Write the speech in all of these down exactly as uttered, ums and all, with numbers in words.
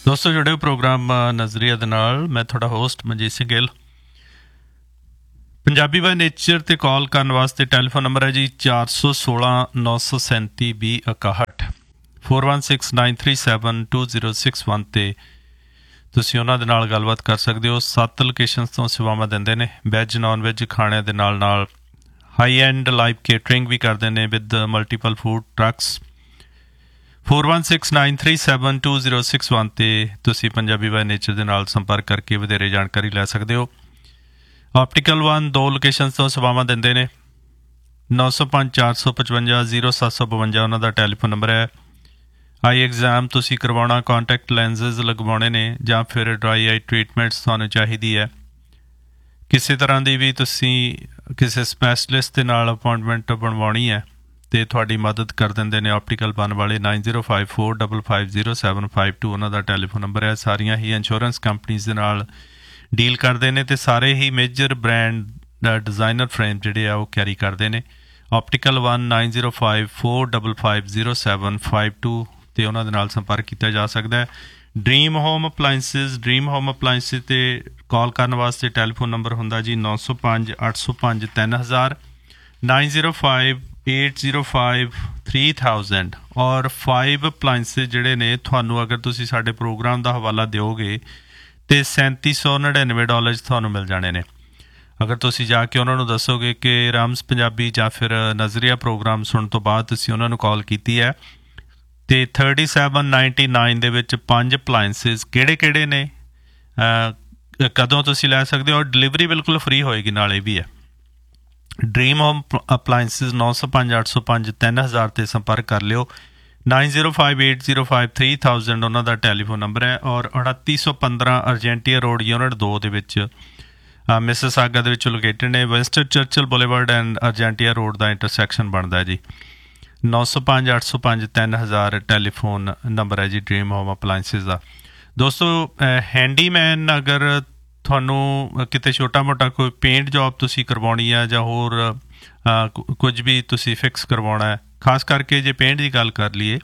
ਦੋਸਤੋ ਜੁੜੇ ਹੋ ਪ੍ਰੋਗਰਾਮ ਨਜ਼ਰੀਆ ਦੇ ਨਾਲ। ਮੈਂ ਤੁਹਾਡਾ host Manjeet Singh Gill. Punjabi by nature 'ਤੇ ਕਾਲ ਕਰਨ ਵਾਸਤੇ ਟੈਲੀਫੋਨ ਨੰਬਰ ਹੈ ਜੀ ਚਾਰ ਸੌ ਸੋਲਾਂ ਨੌ ਸੌ ਸੈਂਤੀ ਵੀਹ ਇਕਾਹਠ four one six nine three seven two zero six one 'ਤੇ ਤੁਸੀਂ ਉਹਨਾਂ ਦੇ ਨਾਲ ਗੱਲਬਾਤ ਕਰ ਸਕਦੇ ਹੋ। ਸੱਤ ਲੋਕੇਸ਼ਨਸ ਤੋਂ ਸੇਵਾਵਾਂ ਦਿੰਦੇ ਨੇ, ਵੈਜ ਨੋਨ ਵੈਜ ਖਾਣਿਆਂ ਦੇ ਨਾਲ ਨਾਲ ਹਾਈ ਐਂਡ ਲਾਈਵ ਕੇਟਰਿੰਗ ਵੀ ਕਰਦੇ ਨੇ with multiple food trucks. Four one six nine three seven two zero six one 'ਤੇ ਤੁਸੀਂ ਪੰਜਾਬੀ ਬਾਈ ਨੇਚਰ ਦੇ ਨਾਲ ਸੰਪਰਕ ਕਰਕੇ ਵਧੇਰੇ ਜਾਣਕਾਰੀ ਲੈ ਸਕਦੇ ਹੋ। ਆਪਟੀਕਲ ਵਨ ਦੋ ਲੋਕੇਸ਼ਨ ਤੋਂ ਸੇਵਾਵਾਂ ਦਿੰਦੇ ਨੇ, ਨੌ ਸੌ ਪੰਜ ਚਾਰ ਸੌ ਪਚਵੰਜਾ ਜ਼ੀਰੋ ਸੱਤ ਸੌ ਬਵੰਜਾ ਉਹਨਾਂ ਦਾ ਟੈਲੀਫੋਨ ਨੰਬਰ ਹੈ। ਆਈ ਐਗਜ਼ਾਮ ਤੁਸੀਂ ਕਰਵਾਉਣਾ, ਕਾਂਟੈਕਟ ਲੈਂਸਿਸ ਲਗਵਾਉਣੇ ਨੇ ਜਾਂ ਫਿਰ ਡਰਾਈ ਆਈ ਟਰੀਟਮੈਂਟਸ ਤੁਹਾਨੂੰ ਚਾਹੀਦੀ ਹੈ, ਕਿਸੇ ਤਰ੍ਹਾਂ ਦੀ ਵੀ ਤੁਸੀਂ ਕਿਸੇ ਸਪੈਸ਼ਲਿਸਟ ਦੇ ਨਾਲ ਅਪੋਇੰਟਮੈਂਟ ਬਣਵਾਉਣੀ ਹੈ ਅਤੇ ਤੁਹਾਡੀ ਮਦਦ ਕਰ ਦਿੰਦੇ ਨੇ ਆਪਟੀਕਲ ਵਨ ਵਾਲੇ। Nine zero five four double five zero seven five to ਉਹਨਾਂ ਦਾ ਟੈਲੀਫੋਨ ਨੰਬਰ ਹੈ। ਸਾਰੀਆਂ ਹੀ ਇੰਸ਼ੋਰੈਂਸ ਕੰਪਨੀਜ਼ ਦੇ ਨਾਲ ਡੀਲ ਕਰਦੇ ਨੇ ਅਤੇ ਸਾਰੇ ਹੀ ਮੇਜਰ ਬ੍ਰਾਂਡ ਡਿਜ਼ਾਈਨਰ ਫਰੇਮ ਜਿਹੜੇ ਆ ਉਹ ਕੈਰੀ ਕਰਦੇ ਨੇ। Optical one nine zero five four double five zero seven five to 'ਤੇ ਉਹਨਾਂ ਦੇ ਨਾਲ ਸੰਪਰਕ ਕੀਤਾ ਜਾ ਸਕਦਾ ਹੈ। Dream home appliances dream home appliances 'ਤੇ ਕਾਲ ਕਰਨ ਵਾਸਤੇ ਟੈਲੀਫੋਨ ਨੰਬਰ ਹੁੰਦਾ ਜੀ ਨੌ ਸੌ ਪੰਜ ਅੱਠ ਸੌ ਪੰਜ ਤਿੰਨ ਹਜ਼ਾਰ nine zero five eight zero five three thousand. ਔਰ ਫਾਈਵ ਅਪਲਾਇੰਸਿਸ ਜਿਹੜੇ ਨੇ ਤੁਹਾਨੂੰ ਅਗਰ ਤੁਸੀਂ ਸਾਡੇ ਪ੍ਰੋਗਰਾਮ ਦਾ ਹਵਾਲਾ ਦਿਓਗੇ ਅਤੇ ਸੈਂਤੀ ਸੌ ਨੜਿਨਵੇਂ ਡਾਲਰ ਤੁਹਾਨੂੰ ਮਿਲ ਜਾਣੇ ਨੇ। ਅਗਰ ਤੁਸੀਂ ਜਾ ਕੇ ਉਹਨਾਂ ਨੂੰ ਦੱਸੋਗੇ ਕਿ ਰਾਮਸ ਪੰਜਾਬੀ ਜਾਂ ਫਿਰ ਨਜ਼ਰੀਆ ਪ੍ਰੋਗਰਾਮ ਸੁਣਨ ਤੋਂ ਬਾਅਦ ਤੁਸੀਂ ਉਹਨਾਂ ਨੂੰ ਕਾਲ ਕੀਤੀ ਹੈ ਅਤੇ ਥਰਟੀ ਸੈਵਨ ਨਾਈਨਟੀ ਨਾਈਨ ਦੇ ਵਿੱਚ ਪੰਜ ਅਪਲਾਇੰਸਿਸ ਕਿਹੜੇ ਕਿਹੜੇ ਨੇ, ਕਦੋਂ ਤੁਸੀਂ ਲੈ ਸਕਦੇ ਹੋ, ਔਰ ਡਿਲੀਵਰੀ ਬਿਲਕੁਲ ਫਰੀ ਹੋਏਗੀ ਨਾਲ ਇਹ ਵੀ ਹੈ। ਡਰੀਮ ਹੋਮ ਅਪਲਾਇੰਸਿਸ ਨੌ ਸੌ ਪੰਜ ਅੱਠ ਸੌ ਪੰਜ ਤਿੰਨ ਹਜ਼ਾਰ 'ਤੇ ਸੰਪਰਕ ਕਰ ਲਿਓ। Nine zero five eight zero five three thousand ਉਹਨਾਂ ਦਾ ਟੈਲੀਫੋਨ ਨੰਬਰ ਹੈ। ਔਰ ਉਣੱਤੀ ਸੌ ਪੰਦਰਾਂ ਅਰਜੈਂਟੀਆ ਰੋਡ ਯੂਨਿਟ ਦੋ ਦੇ ਵਿੱਚ ਮਿਸਿਸਾਗਾ ਦੇ ਵਿੱਚ ਲੋਕੇਟਡ ਨੇ। Winston ਚਰਚਲ boulevard and ਅਰਜੈਂਟੀਆ road the intersection ਬਣਦਾ ਜੀ। ਨੌ ਸੌ ਪੰਜ ਅੱਠ ਸੌ ਪੰਜ ਤਿੰਨ ਹਜ਼ਾਰ ਟੈਲੀਫੋਨ ਨੰਬਰ ਹੈ ਜੀ ਡਰੀਮ ਹੋਮ ਅਪਲਾਇੰਸਿਸ ਦਾ। ਦੋਸਤੋ ਹੈਂਡੀਮੈਨ ਅਗਰ ਤੁਹਾਨੂੰ ਕਿਤੇ ਛੋਟਾ ਮੋਟਾ ਕੋਈ ਪੇਂਟ ਜੋਬ ਤੁਸੀਂ ਕਰਵਾਉਣੀ ਹੈ ਜਾਂ ਹੋਰ ਕੁਝ ਵੀ ਤੁਸੀਂ ਫਿਕਸ ਕਰਵਾਉਣਾ ਹੈ, ਖਾਸ ਕਰਕੇ ਜੇ ਪੇਂਟ ਦੀ ਗੱਲ ਕਰ ਲਈਏ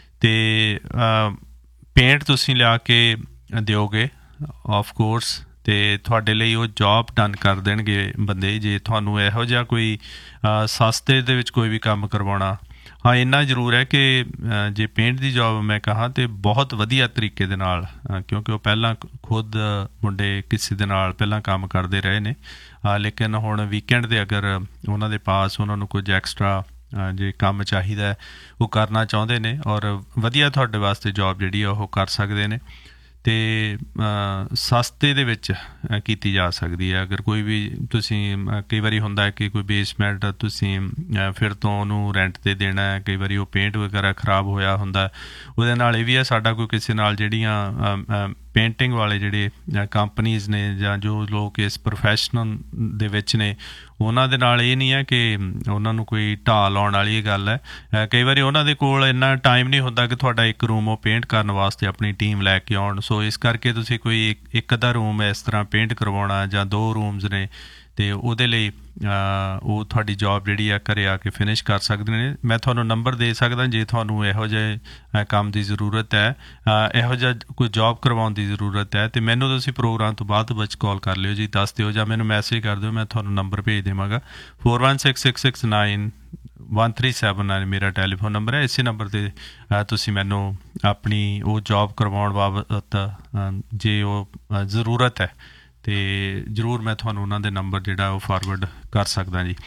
ਅਤੇ ਪੇਂਟ ਤੁਸੀਂ ਲਿਆ ਕੇ ਦਿਓਗੇ ਆਫ ਕੋਰਸ ਅਤੇ ਤੁਹਾਡੇ ਲਈ ਉਹ ਜੋਬ ਡਨ ਕਰ ਦੇਣਗੇ ਬੰਦੇ। ਜੇ ਤੁਹਾਨੂੰ ਇਹੋ ਜਿਹਾ ਕੋਈ ਸਸਤੇ ਦੇ ਵਿੱਚ ਕੋਈ ਵੀ ਕੰਮ ਕਰਵਾਉਣਾ, ਹਾਂ ਇੰਨਾ ਜ਼ਰੂਰ ਹੈ ਕਿ ਜੇ ਪੇਂਟ ਦੀ ਜੋਬ ਮੈਂ ਕਹਾਂ ਤਾਂ ਬਹੁਤ ਵਧੀਆ ਤਰੀਕੇ ਦੇ ਨਾਲ, ਕਿਉਂਕਿ ਉਹ ਪਹਿਲਾਂ ਖੁਦ ਮੁੰਡੇ ਕਿਸੇ ਦੇ ਨਾਲ ਪਹਿਲਾਂ ਕੰਮ ਕਰਦੇ ਰਹੇ ਨੇ, ਲੇਕਿਨ ਹੁਣ ਵੀਕਐਂਡ ਦੇ ਅਗਰ ਉਹਨਾਂ ਦੇ ਪਾਸ ਉਹਨਾਂ ਨੂੰ ਕੁਝ ਐਕਸਟਰਾ ਜੇ ਕੰਮ ਚਾਹੀਦਾ ਉਹ ਕਰਨਾ ਚਾਹੁੰਦੇ ਨੇ ਔਰ ਵਧੀਆ ਤੁਹਾਡੇ ਵਾਸਤੇ ਜੋਬ ਜਿਹੜੀ ਆ ਉਹ ਕਰ ਸਕਦੇ ਨੇ ਅਤੇ ਸਸਤੇ ਦੇ ਵਿੱਚ ਕੀਤੀ ਜਾ ਸਕਦੀ ਹੈ। ਅਗਰ ਕੋਈ ਵੀ ਤੁਸੀਂ ਕਈ ਵਾਰੀ ਹੁੰਦਾ ਹੈ ਕਿ ਕੋਈ ਬੇਸਮੈਂਟ ਤੁਸੀਂ ਫਿਰ ਤੋਂ ਉਹਨੂੰ ਰੈਂਟ 'ਤੇ ਦੇਣਾ ਹੈ, ਕਈ ਵਾਰੀ ਉਹ ਪੇਂਟ ਵਗੈਰਾ ਖਰਾਬ ਹੋਇਆ ਹੁੰਦਾ, ਉਹਦੇ ਨਾਲ ਇਹ ਵੀ ਹੈ ਸਾਡਾ ਕੋਈ ਕਿਸੇ ਨਾਲ ਜਿਹੜੀਆਂ ਪੇਂਟਿੰਗ ਵਾਲੇ ਜਿਹੜੇ ਕੰਪਨੀਜ਼ ਨੇ ਜਾਂ ਜੋ ਲੋਕ ਇਸ ਪ੍ਰੋਫੈਸ਼ਨਲ ਦੇ ਵਿੱਚ ਨੇ ਉਹਨਾਂ ਦੇ ਨਾਲ ਇਹ ਨਹੀਂ ਹੈ ਕਿ ਉਹਨਾਂ ਨੂੰ ਕੋਈ ਢਾਹ ਲਾਉਣ ਵਾਲੀ ਇਹ ਗੱਲ ਹੈ। ਕਈ ਵਾਰੀ ਉਹਨਾਂ ਦੇ ਕੋਲ ਇੰਨਾ ਟਾਈਮ ਨਹੀਂ ਹੁੰਦਾ ਕਿ ਤੁਹਾਡਾ ਇੱਕ ਰੂਮ ਉਹ ਪੇਂਟ ਕਰਨ ਵਾਸਤੇ ਆਪਣੀ ਟੀਮ ਲੈ ਕੇ ਆਉਣ। ਸੋ ਇਸ ਕਰਕੇ ਤੁਸੀਂ ਕੋਈ ਇੱਕ ਇੱਕ ਅੱਧਾ ਰੂਮ ਇਸ ਤਰ੍ਹਾਂ ਪੇਂਟ ਕਰਵਾਉਣਾ ਜਾਂ ਦੋ ਰੂਮਸ ਨੇ ਅਤੇ ਉਹਦੇ ਲਈ ਉਹ ਤੁਹਾਡੀ ਜੋਬ ਜਿਹੜੀ ਆ ਘਰ ਆ ਕੇ ਫਿਨਿਸ਼ ਕਰ ਸਕਦੇ ਨੇ। ਮੈਂ ਤੁਹਾਨੂੰ ਨੰਬਰ ਦੇ ਸਕਦਾ ਜੇ ਤੁਹਾਨੂੰ ਇਹੋ ਜਿਹੇ ਕੰਮ ਦੀ ਜ਼ਰੂਰਤ ਹੈ, ਇਹੋ ਜਿਹਾ ਕੋਈ ਜੋਬ ਕਰਵਾਉਣ ਦੀ ਜ਼ਰੂਰਤ ਹੈ ਅਤੇ ਮੈਨੂੰ ਤੁਸੀਂ ਪ੍ਰੋਗਰਾਮ ਤੋਂ ਬਾਅਦ ਵਿੱਚ ਕਾਲ ਕਰ ਲਿਓ ਜੀ, ਦੱਸ ਦਿਓ ਜਾਂ ਮੈਨੂੰ ਮੈਸੇਜ ਕਰ ਦਿਓ, ਮੈਂ ਤੁਹਾਨੂੰ ਨੰਬਰ ਭੇਜ ਦੇਵਾਂਗਾ। Four one six six six nine one three seven nine ਮੇਰਾ ਟੈਲੀਫੋਨ ਨੰਬਰ ਹੈ। ਇਸੇ ਨੰਬਰ 'ਤੇ ਤੁਸੀਂ ਮੈਨੂੰ ਆਪਣੀ ਉਹ ਜੋਬ ਕਰਵਾਉਣ ਬਾਬਤ ਜੇ ਉਹ ਜ਼ਰੂਰਤ ਹੈ ਅਤੇ ਜ਼ਰੂਰ ਮੈਂ ਤੁਹਾਨੂੰ ਉਹਨਾਂ ਦੇ ਨੰਬਰ ਜਿਹੜਾ ਉਹ ਫਾਰਵਰਡ ਕਰ ਸਕਦਾ ਜੀ।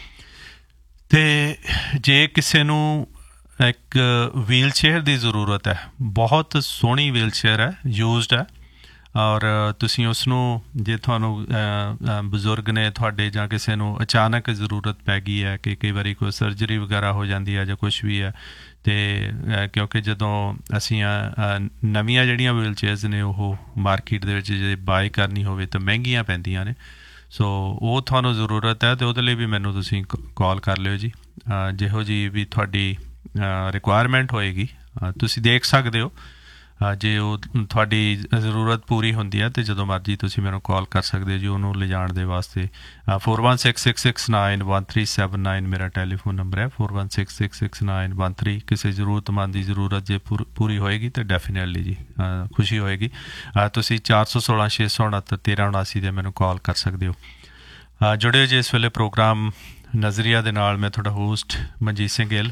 ਅਤੇ ਜੇ ਕਿਸੇ ਨੂੰ ਇੱਕ ਵੀਲ ਚੇਅਰ ਦੀ ਜ਼ਰੂਰਤ ਹੈ, ਬਹੁਤ ਸੋਹਣੀ ਵੀਲ ਚੇਅਰ ਹੈ, ਯੂਜ਼ਡ ਹੈ, ਔਰ ਤੁਸੀਂ ਉਸਨੂੰ ਜੇ ਤੁਹਾਨੂੰ ਬਜ਼ੁਰਗ ਨੇ ਤੁਹਾਡੇ ਜਾਂ ਕਿਸੇ ਨੂੰ ਅਚਾਨਕ ਜ਼ਰੂਰਤ ਪੈ ਗਈ ਹੈ ਕਿ ਕਈ ਵਾਰੀ ਕੋਈ ਸਰਜਰੀ ਵਗੈਰਾ ਹੋ ਜਾਂਦੀ ਹੈ ਜਾਂ ਕੁਛ ਵੀ ਹੈ, ਅਤੇ ਕਿਉਂਕਿ ਜਦੋਂ ਅਸੀਂ ਨਵੀਆਂ ਜਿਹੜੀਆਂ ਵੀਲ ਚੇਅਰਸ ਨੇ ਉਹ ਮਾਰਕੀਟ ਦੇ ਵਿੱਚ ਜੇ ਬਾਏ ਕਰਨੀ ਹੋਵੇ ਤਾਂ ਮਹਿੰਗੀਆਂ ਪੈਂਦੀਆਂ ਨੇ। ਸੋ ਉਹ ਤੁਹਾਨੂੰ ਜ਼ਰੂਰਤ ਹੈ ਅਤੇ ਉਹਦੇ ਲਈ ਵੀ ਮੈਨੂੰ ਤੁਸੀਂ ਕਾਲ ਕਰ ਲਿਓ ਜੀ। ਜਿਹੋ ਜਿਹੀ ਵੀ ਤੁਹਾਡੀ ਰਿਕੁਆਇਰਮੈਂਟ ਹੋਏਗੀ ਤੁਸੀਂ ਦੇਖ ਸਕਦੇ ਹੋ ਜੇ ਉਹ ਤੁਹਾਡੀ ਜ਼ਰੂਰਤ ਪੂਰੀ ਹੁੰਦੀ ਹੈ ਤਾਂ ਜਦੋਂ ਮਰਜ਼ੀ ਤੁਸੀਂ ਮੈਨੂੰ ਕਾਲ ਕਰ ਸਕਦੇ ਹੋ ਜੀ ਉਹਨੂੰ ਲਿਜਾਣ ਦੇ ਵਾਸਤੇ। Four one six six six nine one three seven nine ਮੇਰਾ ਟੈਲੀਫੋਨ ਨੰਬਰ ਹੈ। Four one six six six nine one three ਕਿਸੇ ਜ਼ਰੂਰਤਮੰਦ ਦੀ ਜ਼ਰੂਰਤ ਜੇ ਪੂਰ ਪੂਰੀ ਹੋਏਗੀ ਤਾਂ ਡੈਫੀਨੇਟਲੀ ਜੀ ਖੁਸ਼ੀ ਹੋਏਗੀ। ਤੁਸੀਂ ਚਾਰ ਸੌ ਸੋਲਾਂ ਛੇ ਸੌ ਉਣਹੱਤਰ ਤੇਰ੍ਹਾਂ ਉਣਾਸੀ 'ਤੇ ਮੈਨੂੰ ਕਾਲ ਕਰ ਸਕਦੇ ਹੋ। ਜੁੜਿਓ ਜੀ ਇਸ ਵੇਲੇ ਪ੍ਰੋਗਰਾਮ ਨਜ਼ਰੀਆ ਦੇ ਨਾਲ। ਮੈਂ ਤੁਹਾਡਾ ਹੋਸਟ ਮਨਜੀਤ ਸਿੰਘ ਗਿੱਲ।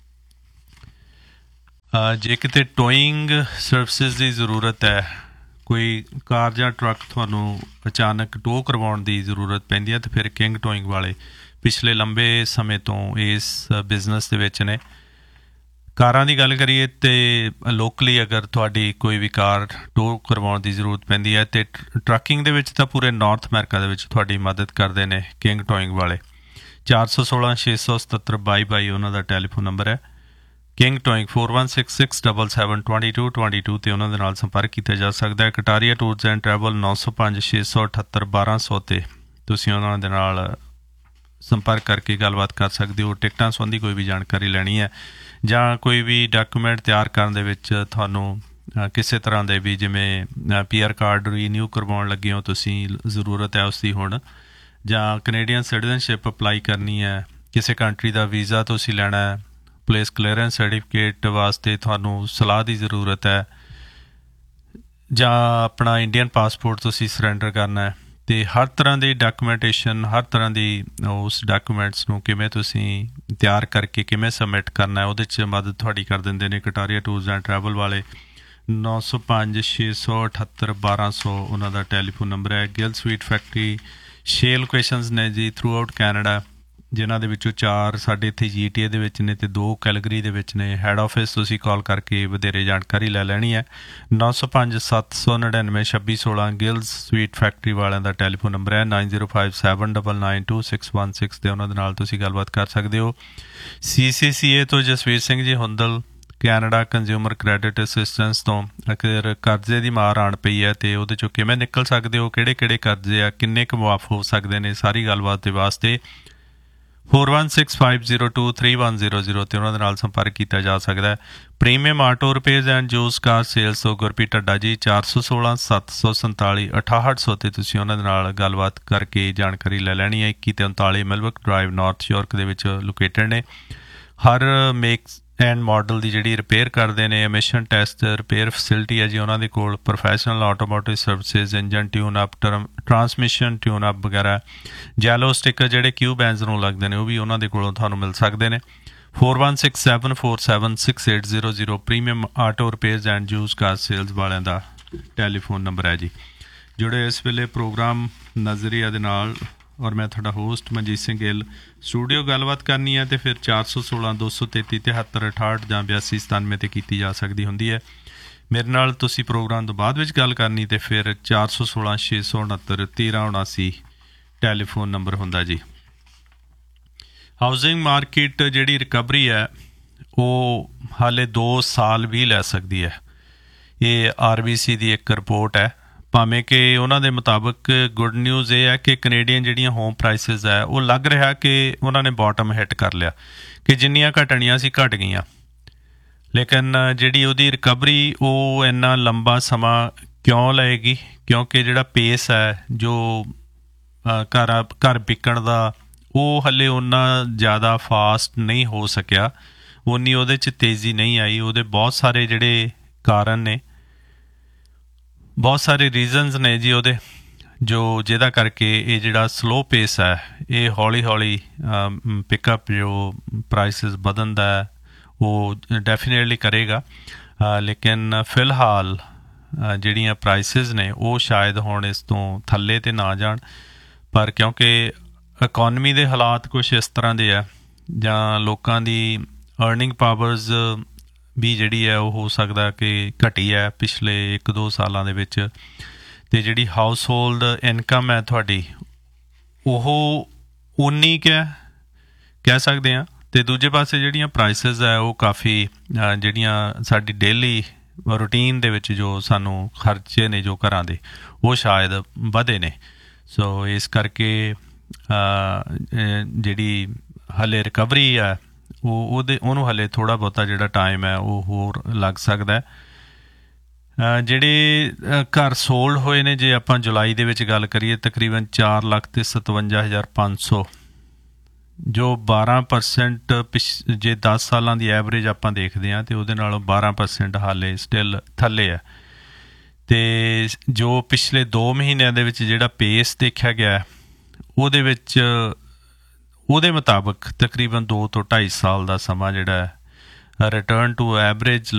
ਜੇ ਕਿਤੇ ਟੋਇੰਗ ਸਰਵਿਸਿਜ਼ ਦੀ ਜ਼ਰੂਰਤ ਹੈ, ਕੋਈ ਕਾਰ ਜਾਂ ਟਰੱਕ ਤੁਹਾਨੂੰ ਅਚਾਨਕ ਟੋ ਕਰਵਾਉਣ ਦੀ ਜ਼ਰੂਰਤ ਪੈਂਦੀ ਹੈ ਤਾਂ ਫਿਰ ਕਿੰਗ ਟੋਇੰਗ ਵਾਲੇ ਪਿਛਲੇ ਲੰਬੇ ਸਮੇਂ ਤੋਂ ਇਸ ਬਿਜ਼ਨਸ ਦੇ ਵਿੱਚ ਨੇ। ਕਾਰਾਂ ਦੀ ਗੱਲ ਕਰੀਏ ਤਾਂ ਲੋਕਲੀ ਅਗਰ ਤੁਹਾਡੀ ਕੋਈ ਵੀ ਕਾਰ ਟੋ ਕਰਵਾਉਣ ਦੀ ਜ਼ਰੂਰਤ ਪੈਂਦੀ ਹੈ ਅਤੇ ਟਰੱਕਿੰਗ ਦੇ ਵਿੱਚ ਤਾਂ ਪੂਰੇ ਨਾਰਥ ਅਮਰੀਕਾ ਦੇ ਵਿੱਚ ਤੁਹਾਡੀ ਮਦਦ ਕਰਦੇ ਨੇ ਕਿੰਗ ਟੋਇੰਗ ਵਾਲੇ। ਚਾਰ ਸੌ ਸੋਲਾਂ ਛੇ ਸੌ ਸਤੱਤਰ ਬਾਈ ਬਾਈ ਉਹਨਾਂ ਦਾ ਟੈਲੀਫੋਨ ਨੰਬਰ ਹੈ। King towing four one six six double seven twenty two twenty two 'ਤੇ ਉਹਨਾਂ ਦੇ ਨਾਲ ਸੰਪਰਕ ਕੀਤਾ ਜਾ ਸਕਦਾ ਹੈ। ਕਟਾਰੀਆ ਟੂਰਸ ਐਂਡ ਟਰੈਵਲ ਨੌ ਸੌ ਪੰਜ ਛੇ ਸੌ ਅਠੱਤਰ ਬਾਰਾਂ ਸੌ 'ਤੇ ਤੁਸੀਂ ਉਹਨਾਂ ਦੇ ਨਾਲ ਸੰਪਰਕ ਕਰਕੇ ਗੱਲਬਾਤ ਕਰ ਸਕਦੇ ਹੋ। ਟਿਕਟਾਂ ਸੰਬੰਧੀ ਕੋਈ ਵੀ ਜਾਣਕਾਰੀ ਲੈਣੀ ਹੈ ਜਾਂ ਕੋਈ ਵੀ ਡਾਕੂਮੈਂਟ ਤਿਆਰ ਕਰਨ ਦੇ ਵਿੱਚ ਤੁਹਾਨੂੰ ਕਿਸੇ ਤਰ੍ਹਾਂ ਦੇ ਵੀ ਜਿਵੇਂ ਪੀ ਆਰ ਕਾਰਡ ਰੀਨਿਊ ਕਰਵਾਉਣ ਲੱਗੇ ਹੋ ਤੁਸੀਂ, ਜ਼ਰੂਰਤ ਹੈ ਉਸ ਦੀ ਹੁਣ, ਜਾਂ ਕੈਨੇਡੀਅਨ ਸਿਟੀਜ਼ਨਸ਼ਿਪ ਅਪਲਾਈ ਕਰਨੀ ਹੈ, ਕਿਸੇ ਕੰਟਰੀ ਦਾ ਵੀਜ਼ਾ ਤੁਸੀਂ ਲੈਣਾ ਹੈ, ਪੁਲਿਸ ਕਲੀਅਰੈਂਸ ਸਰਟੀਫਿਕੇਟ ਵਾਸਤੇ ਤੁਹਾਨੂੰ ਸਲਾਹ ਦੀ ਜ਼ਰੂਰਤ ਹੈ, ਜਾਂ ਆਪਣਾ ਇੰਡੀਅਨ ਪਾਸਪੋਰਟ ਤੁਸੀਂ ਸਰੈਂਡਰ ਕਰਨਾ ਹੈ, ਅਤੇ ਹਰ ਤਰ੍ਹਾਂ ਦੀ ਡਾਕੂਮੈਂਟੇਸ਼ਨ, ਹਰ ਤਰ੍ਹਾਂ ਦੀ ਉਸ ਡਾਕੂਮੈਂਟਸ ਨੂੰ ਕਿਵੇਂ ਤੁਸੀਂ ਤਿਆਰ ਕਰਕੇ ਕਿਵੇਂ ਸਬਮਿਟ ਕਰਨਾ ਹੈ ਉਹਦੇ 'ਚ ਮਦਦ ਤੁਹਾਡੀ ਕਰ ਦਿੰਦੇ ਨੇ ਕਟਾਰੀਆ ਟੂਰਸ ਐਂਡ ਟਰੈਵਲ ਵਾਲੇ। ਨੌ ਸੌ ਪੰਜ ਛੇ ਸੌ ਅਠੱਤਰ ਬਾਰਾਂ ਸੌ ਉਹਨਾਂ ਦਾ ਟੈਲੀਫੋਨ ਨੰਬਰ ਹੈ। ਗਿੱਲ ਸਵੀਟ ਫੈਕਟਰੀ ਛੇ ਲੋਕੇਸ਼ਨਸ ਨੇ ਜੀ ਥਰੂ ਆਊਟ ਕੈਨੇਡਾ, ਜਿਨ੍ਹਾਂ ਦੇ ਵਿੱਚੋਂ ਚਾਰ ਸਾਡੇ ਇੱਥੇ ਜੀ ਟੀ ਏ ਦੇ ਵਿੱਚ ਨੇ ਅਤੇ ਦੋ ਕੈਲਗਰੀ ਦੇ ਵਿੱਚ ਨੇ। ਹੈਡ ਆਫਿਸ ਤੁਸੀਂ ਕਾਲ ਕਰਕੇ ਵਧੇਰੇ ਜਾਣਕਾਰੀ ਲੈ ਲੈਣੀ ਹੈ। ਨੌ ਸੌ ਪੰਜ ਸੱਤ ਸੌ ਨੜਿਨਵੇਂ ਛੱਬੀ ਸੋਲਾਂ ਗਿਲਸ ਸਵੀਟ ਫੈਕਟਰੀ ਵਾਲਿਆਂ ਦਾ ਟੈਲੀਫੋਨ ਨੰਬਰ ਹੈ। Nine zero five seven double nine two six one six 'ਤੇ ਉਹਨਾਂ ਦੇ ਨਾਲ ਤੁਸੀਂ ਗੱਲਬਾਤ ਕਰ ਸਕਦੇ ਹੋ। ਸੀ ਸੀ ਸੀ ਏ ਤੋਂ Jasvir Singh ji Hundal, Canada consumer credit assistance ਤੋਂ, ਅਗਰ ਕਰਜ਼ੇ ਦੀ ਮਾਰ ਆਣ ਪਈ ਹੈ ਅਤੇ ਉਹਦੇ 'ਚੋਂ ਕਿਵੇਂ ਨਿਕਲ ਸਕਦੇ ਹੋ, ਕਿਹੜੇ ਕਿਹੜੇ ਕਰਜ਼ੇ ਆ, ਕਿੰਨੇ ਕੁ ਮੁਆਫ ਹੋ ਸਕਦੇ ਨੇ, ਸਾਰੀ ਗੱਲਬਾਤ ਦੇ ਵਾਸਤੇ four one six five zero two three one zero zero 'ਤੇ ਉਹਨਾਂ ਦੇ ਨਾਲ ਸੰਪਰਕ ਕੀਤਾ ਜਾ ਸਕਦਾ ਹੈ। Premium auto repairs and use car sales ਤੋਂ ਗੁਰਪ੍ਰੀਤ ਢੱਡਾ ਜੀ, ਚਾਰ ਸੌ ਸੋਲਾਂ ਸੱਤ ਸੌ ਸੰਤਾਲੀ ਅਠਾਹਠ ਸੌ 'ਤੇ ਤੁਸੀਂ ਉਹਨਾਂ ਦੇ ਨਾਲ ਗੱਲਬਾਤ ਕਰਕੇ ਜਾਣਕਾਰੀ ਲੈ ਲੈਣੀ ਹੈ। ਇੱਕੀ ਅਤੇ ਉਨਤਾਲੀ ਮਿਲਵਕ ਡਰਾਈਵ ਨਾਰਥ ਯਾਰਕ ਦੇ ਵਿੱਚ ਲੋਕੇਟਡ ਨੇ। ਹਰ ਮੇਕ ਐਂਡ ਮਾਡਲ ਦੀ ਜਿਹੜੀ ਰਿਪੇਅਰ ਕਰਦੇ ਨੇ, ਐਮਿਸ਼ਨ ਟੈਸਟ ਰਿਪੇਅਰ ਫੈਸਿਲਿਟੀ ਹੈ ਜੀ ਉਹਨਾਂ ਦੇ ਕੋਲ। Professional automotive services, engine tune up, term transmission tune up ਵਗੈਰਾ, ਜੈਲੋ ਸਟਿੱਕਰ ਜਿਹੜੇ ਕਿਊ ਬੈਂਜ਼ ਨੂੰ ਲੱਗਦੇ ਨੇ ਉਹ ਵੀ ਉਹਨਾਂ ਦੇ ਕੋਲੋਂ ਤੁਹਾਨੂੰ ਮਿਲ ਸਕਦੇ ਨੇ। Four one six seven four seven six eight zero zero premium auto repairs and use car sales ਵਾਲਿਆਂ ਦਾ ਟੈਲੀਫੋਨ ਨੰਬਰ ਹੈ ਜੀ। ਜੁੜੇ ਇਸ ਵੇਲੇ ਪ੍ਰੋਗਰਾਮ ਨਜ਼ਰੀਆ ਦੇ ਨਾਲ ਔਰ ਮੈਂ ਤੁਹਾਡਾ ਹੋਸਟ ਮਨਜੀਤ ਸਿੰਘ ਗਿੱਲ। ਸਟੂਡੀਓ ਗੱਲਬਾਤ ਕਰਨੀ ਹੈ ਅਤੇ ਫਿਰ ਚਾਰ ਸੌ ਸੋਲਾਂ ਦੋ ਸੌ ਤੇਤੀ ਤਿਹੱਤਰ ਅਠਾਹਠ ਜਾਂ ਬਿਆਸੀ ਸਤਾਨਵੇਂ 'ਤੇ ਕੀਤੀ ਜਾ ਸਕਦੀ ਹੁੰਦੀ ਹੈ। ਮੇਰੇ ਨਾਲ ਤੁਸੀਂ ਪ੍ਰੋਗਰਾਮ ਤੋਂ ਬਾਅਦ ਵਿੱਚ ਗੱਲ ਕਰਨੀ ਅਤੇ ਫਿਰ ਚਾਰ ਸੌ ਸੋਲਾਂ ਛੇ ਸੌ ਉਣਹੱਤਰ ਤੇਰ੍ਹਾਂ ਉਣਾਸੀ ਟੈਲੀਫੋਨ ਨੰਬਰ ਹੁੰਦਾ ਜੀ। ਹਾਊਸਿੰਗ ਮਾਰਕੀਟ ਜਿਹੜੀ ਰਿਕਵਰੀ ਹੈ ਉਹ ਹਾਲੇ ਦੋ ਸਾਲ ਵੀ ਲੈ ਸਕਦੀ ਹੈ। ਇਹ ਆਰ ਬੀ ਸੀ ਦੀ ਇੱਕ ਰਿਪੋਰਟ ਹੈ। ਭਾਵੇਂ ਕਿ ਉਹਨਾਂ ਦੇ ਮੁਤਾਬਕ ਗੁੱਡ ਨਿਊਜ਼ ਇਹ ਹੈ ਕਿ ਕੈਨੇਡੀਅਨ ਜਿਹੜੀਆਂ ਹੋਮ ਪ੍ਰਾਈਸਿਸ ਹੈ ਉਹ ਲੱਗ ਰਿਹਾ ਕਿ ਉਹਨਾਂ ਨੇ ਬਾਟਮ ਹਿੱਟ ਕਰ ਲਿਆ, ਕਿ ਜਿੰਨੀਆਂ ਘਟਣੀਆਂ ਸੀ ਘਟ ਗਈਆਂ, ਲੇਕਿਨ ਜਿਹੜੀ ਉਹਦੀ ਰਿਕਵਰੀ ਉਹ ਇੰਨਾ ਲੰਬਾ ਸਮਾਂ ਕਿਉਂ ਲਏਗੀ? ਕਿਉਂਕਿ ਜਿਹੜਾ ਪੇਸ ਹੈ ਜੋ ਘਰ ਘਰ ਵਿਕਣ ਦਾ ਉਹ ਹਾਲੇ ਓਨਾ ਜ਼ਿਆਦਾ ਫਾਸਟ ਨਹੀਂ ਹੋ ਸਕਿਆ, ਓਨੀ ਉਹਦੇ 'ਚ ਤੇਜ਼ੀ ਨਹੀਂ ਆਈ। ਉਹਦੇ ਬਹੁਤ ਸਾਰੇ ਜਿਹੜੇ ਕਾਰਨ ਨੇ, ਬਹੁਤ ਸਾਰੇ ਰੀਜ਼ਨਸ ਨੇ ਜੀ ਉਹਦੇ, ਜੋ ਜਿਹਦਾ ਕਰਕੇ ਇਹ ਜਿਹੜਾ ਸਲੋ ਪੇਸ ਹੈ ਇਹ ਹੌਲੀ ਹੌਲੀ ਪਿਕਅਪ ਜੋ ਪ੍ਰਾਈਸਿਸ ਵਧਣ ਦਾ ਉਹ ਡੈਫੀਨੇਟਲੀ ਕਰੇਗਾ। ਲੇਕਿਨ ਫਿਲਹਾਲ ਜਿਹੜੀਆਂ ਪ੍ਰਾਈਸਿਸ ਨੇ ਉਹ ਸ਼ਾਇਦ ਹੁਣ ਇਸ ਤੋਂ ਥੱਲੇ ਤੇ ਨਾ ਜਾਣ, ਪਰ ਕਿਉਂਕਿ ਇਕੋਨਮੀ ਦੇ ਹਾਲਾਤ ਕੁਛ ਇਸ ਤਰ੍ਹਾਂ ਦੇ ਆ ਜਾਂ ਲੋਕਾਂ ਦੀ ਅਰਨਿੰਗ ਪਾਵਰਸ ਵੀ ਜਿਹੜੀ ਹੈ ਉਹ ਹੋ ਸਕਦਾ ਕਿ ਘਟੀ ਹੈ ਪਿਛਲੇ ਇੱਕ ਦੋ ਸਾਲਾਂ ਦੇ ਵਿੱਚ, ਅਤੇ ਜਿਹੜੀ ਹਾਊਸ ਹੋਲਡ ਇਨਕਮ ਹੈ ਤੁਹਾਡੀ ਉਹ ਉਨੀ ਕੁ ਹੈ ਕਹਿ ਸਕਦੇ ਹਾਂ। ਅਤੇ ਦੂਜੇ ਪਾਸੇ ਜਿਹੜੀਆਂ ਪ੍ਰਾਈਸਿਸ ਹੈ ਉਹ ਕਾਫੀ ਜਿਹੜੀਆਂ ਸਾਡੀ ਡੇਲੀ ਰੂਟੀਨ ਦੇ ਵਿੱਚ ਜੋ ਸਾਨੂੰ ਖਰਚੇ ਨੇ ਜੋ ਘਰਾਂ ਦੇ ਉਹ ਸ਼ਾਇਦ ਵਧੇ ਨੇ। ਸੋ ਇਸ ਕਰਕੇ ਜਿਹੜੀ ਹਾਲੇ ਰਿਕਵਰੀ ਹੈ ਉਹ ਉਹਦੇ ਉਹਨੂੰ ਹਾਲੇ ਥੋੜ੍ਹਾ ਬਹੁਤਾ ਜਿਹੜਾ ਟਾਈਮ ਹੈ ਉਹ ਹੋਰ ਲੱਗ ਸਕਦਾ। ਅ, ਜਿਹੜੇ ਅ, ਘਰ ਸੋਲਡ ਹੋਏ ਨੇ, ਜੇ ਆਪਾਂ ਜੁਲਾਈ ਦੇ ਵਿੱਚ ਗੱਲ ਕਰੀਏ, ਤਕਰੀਬਨ ਚਾਰ ਲੱਖ ਤੇ ਸਤਵੰਜਾ ਹਜ਼ਾਰ ਪੰਜ ਸੌ, ਜੋ ਬਾਰਾਂ ਪਰਸੈਂਟ ਪਿਛ ਜੇ ਦਸ ਸਾਲਾਂ ਦੀ ਐਵਰੇਜ ਆਪਾਂ ਦੇਖਦੇ ਹਾਂ ਅਤੇ ਉਹਦੇ ਨਾਲੋਂ ਬਾਰਾਂ ਪਰਸੈਂਟ ਹਾਲੇ ਸਟਿਲ ਥੱਲੇ ਹੈ। ਅਤੇ ਜੋ ਪਿਛਲੇ ਦੋ ਮਹੀਨਿਆਂ ਦੇ ਵਿੱਚ ਜਿਹੜਾ ਪੇਸ ਦੇਖਿਆ ਗਿਆ ਉਹਦੇ ਵਿੱਚ ਉਹਦੇ ਮੁਤਾਬਕ ਤਕਰੀਬਨ ਦੋ ਤੋਂ ਢਾਈ ਸਾਲ ਦਾ ਸਮਾਂ ਜਿਹੜਾ ਹੈ ਰਿਟਰਨ ਟੂ ਐਵਰੇਜ